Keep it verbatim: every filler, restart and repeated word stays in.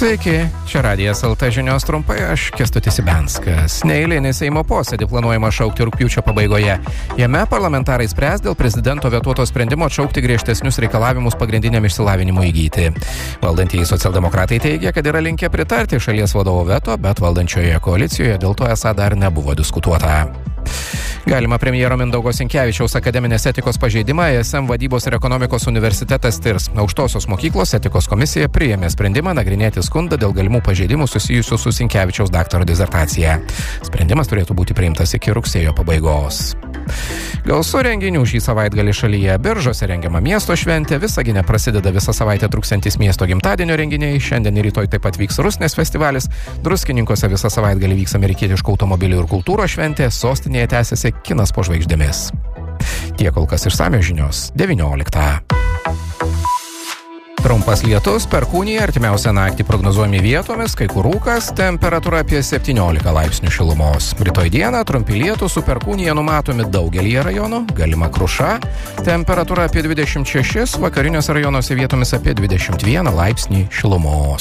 Sveiki, čia Radijas L T žinios trumpai, aš Kęstutis Ibenskas. Neeilinį Seimo posėdį planuojama šaukti rugpjūčio pabaigoje. Jame parlamentarai spręs dėl prezidento vetuoto sprendimo atšaukti griežtesnius reikalavimus pagrindiniam išsilavinimui įgyti. Valdantieji socialdemokratai teigia, kad yra linkę pritarti šalies vadovo veto, bet valdančioje koalicijoje dėl to esą dar nebuvo diskutuota. Galima premjero Mindaugo Sinkevičiaus akademinės etikos pažeidimą E S M vadybos ir ekonomikos universitetas tirs. Aukštosios mokyklos etikos komisija priėmė sprendimą nagrinėti skundą dėl galimų pažeidimų susijusių su Sinkevičiaus daktaro disertacija. Sprendimas turėtų būti priimtas iki rugsėjo pabaigos. Gausu renginių šį savaitgalį šalyje. Biržuose rengiama miesto šventė, Visagine prasideda visą savaitę truksiantis miesto gimtadienio renginiai, šiandien ir rytoj taip pat vyks Rusnės festivalis, Druskininkuose visą savaitgalį vyks amerikietiškų automobilių ir kultūros šventė, sostinėje tęsiasi kinas po žvaigždėmis. Tiek kol kas išsamios žinios devynioliktą. Trumpas lietus, perkūnija, artimiausią naktį prognozuojami vietomis, kai kur rūkas, temperatūra apie septyniolika laipsnių šilumos. Rytoj dieną trumpi lietūs su perkūnija numatomi daugelyje rajonų, galima kruša, temperatūra apie dvidešimt šešis, vakariniuose rajonuose vietomis apie dvidešimt vieną laipsnį šilumos.